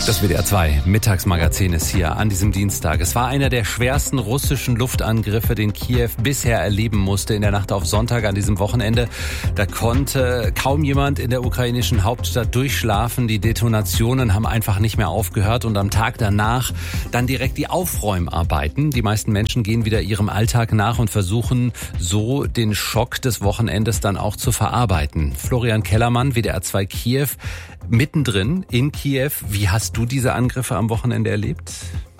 Das WDR 2 Mittagsmagazin ist hier an diesem Dienstag. Es war einer der schwersten russischen Luftangriffe, den Kiew bisher erleben musste in der Nacht auf Sonntag an diesem Wochenende. Da konnte kaum jemand in der ukrainischen Hauptstadt durchschlafen. Die Detonationen haben einfach nicht mehr aufgehört und am Tag danach dann direkt die Aufräumarbeiten. Die meisten Menschen gehen wieder ihrem Alltag nach und versuchen so den Schock des Wochenendes dann auch zu verarbeiten. Florian Kellermann, WDR 2 Kiew, mittendrin in Kiew. Wie hast du diese Angriffe am Wochenende erlebt?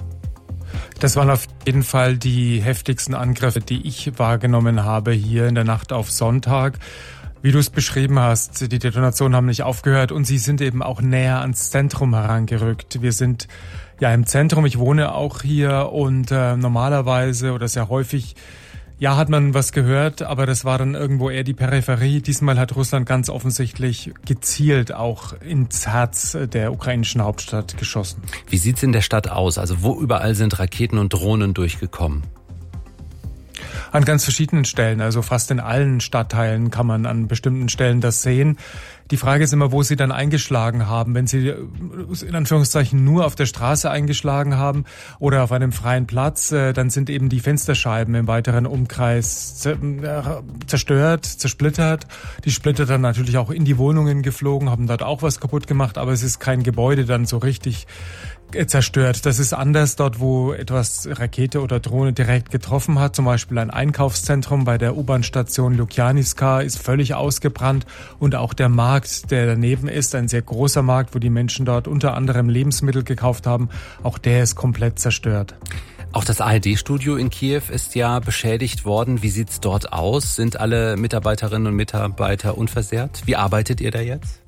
Das waren auf jeden Fall die heftigsten Angriffe, die ich wahrgenommen habe hier in der Nacht auf Sonntag. Wie du es beschrieben hast, die Detonationen haben nicht aufgehört und sie sind eben auch näher ans Zentrum herangerückt. Wir sind ja im Zentrum, ich wohne auch hier und normalerweise oder sehr häufig hat man was gehört, aber das war dann irgendwo eher die Peripherie. Diesmal hat Russland ganz offensichtlich gezielt auch ins Herz der ukrainischen Hauptstadt geschossen. Wie sieht's in der Stadt aus? Also wo überall sind Raketen und Drohnen durchgekommen? An ganz verschiedenen Stellen, also fast in allen Stadtteilen kann man an bestimmten Stellen das sehen. Die Frage ist immer, wo sie dann eingeschlagen haben. Wenn sie in Anführungszeichen nur auf der Straße eingeschlagen haben oder auf einem freien Platz, dann sind eben die Fensterscheiben im weiteren Umkreis zerstört, zersplittert. Die Splitter dann natürlich auch in die Wohnungen geflogen, haben dort auch was kaputt gemacht, aber es ist kein Gebäude dann so richtig zerstört. Das ist anders dort, wo etwas Rakete oder Drohne direkt getroffen hat. Zum Beispiel ein Einkaufszentrum bei der U-Bahn-Station Lukjanivka ist völlig ausgebrannt und auch der Markt, der daneben ist, ein sehr großer Markt, wo die Menschen dort unter anderem Lebensmittel gekauft haben, auch der ist komplett zerstört. Auch das ARD-Studio in Kiew ist ja beschädigt worden. Wie sieht's dort aus? Sind alle Mitarbeiterinnen und Mitarbeiter unversehrt? Wie arbeitet ihr da jetzt?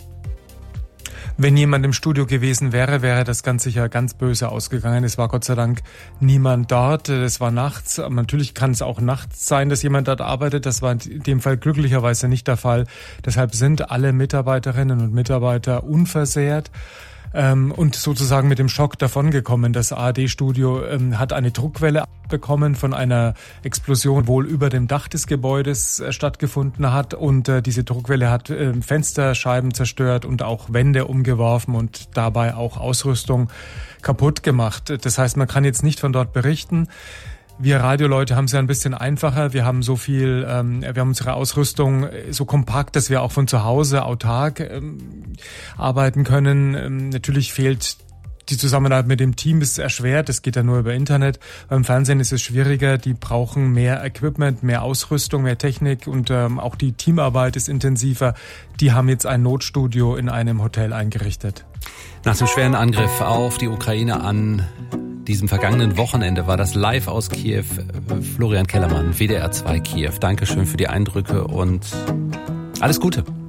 Wenn jemand im Studio gewesen wäre, wäre das ganz sicher ganz böse ausgegangen. Es war Gott sei Dank niemand dort. Es war nachts. Aber natürlich kann es auch nachts sein, dass jemand dort arbeitet. Das war in dem Fall glücklicherweise nicht der Fall. Deshalb sind alle Mitarbeiterinnen und Mitarbeiter unversehrt. Und sozusagen mit dem Schock davongekommen. Das ARD-Studio hat eine Druckwelle bekommen von einer Explosion, wohl über dem Dach des Gebäudes stattgefunden hat. Und diese Druckwelle hat Fensterscheiben zerstört und auch Wände umgeworfen und dabei auch Ausrüstung kaputt gemacht. Das heißt, man kann jetzt nicht von dort berichten. Wir Radioleute haben es ja ein bisschen einfacher. Wir haben wir haben unsere Ausrüstung so kompakt, dass wir auch von zu Hause autark arbeiten können. Natürlich fehlt die Zusammenarbeit mit dem Team, ist erschwert. Das geht ja nur über Internet. Beim Fernsehen ist es schwieriger. Die brauchen mehr Equipment, mehr Ausrüstung, mehr Technik und auch die Teamarbeit ist intensiver. Die haben jetzt ein Notstudio in einem Hotel eingerichtet. Nach dem schweren Angriff auf die Ukraine an diesem vergangenen Wochenende war das live aus Kiew. Florian Kellermann, WDR 2 Kiew. Dankeschön für die Eindrücke und alles Gute.